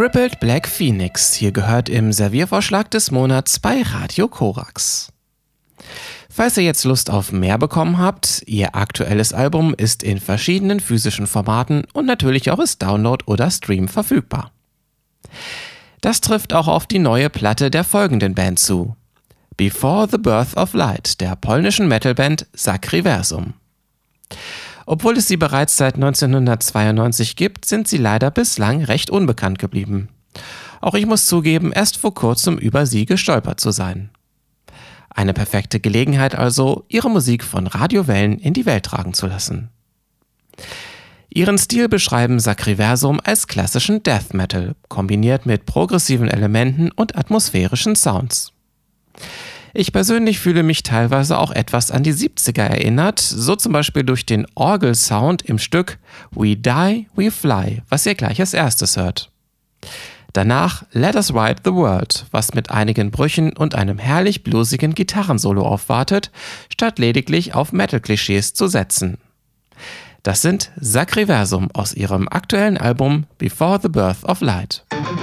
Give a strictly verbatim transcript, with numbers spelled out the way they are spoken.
Crippled Black Phoenix, hier gehört im Serviervorschlag des Monats bei Radio Korax. Falls ihr jetzt Lust auf mehr bekommen habt, ihr aktuelles Album ist in verschiedenen physischen Formaten und natürlich auch als Download oder Stream verfügbar. Das trifft auch auf die neue Platte der folgenden Band zu: Before the Birth of Light, der polnischen Metalband Sacriversum. Obwohl es sie bereits seit neunzehnhundertzweiundneunzig gibt, sind sie leider bislang recht unbekannt geblieben. Auch ich muss zugeben, erst vor kurzem über sie gestolpert zu sein. Eine perfekte Gelegenheit also, ihre Musik von Radiowellen in die Welt tragen zu lassen. Ihren Stil beschreiben Sacriversum als klassischen Death Metal, kombiniert mit progressiven Elementen und atmosphärischen Sounds. Ich persönlich fühle mich teilweise auch etwas an die siebziger erinnert, so zum Beispiel durch den Orgelsound im Stück We Die, We Fly, was ihr gleich als erstes hört. Danach Let Us Ride the World, was mit einigen Brüchen und einem herrlich bluesigen Gitarrensolo aufwartet, statt lediglich auf Metal-Klischees zu setzen. Das sind Sacriversum aus ihrem aktuellen Album Before the Birth of Light.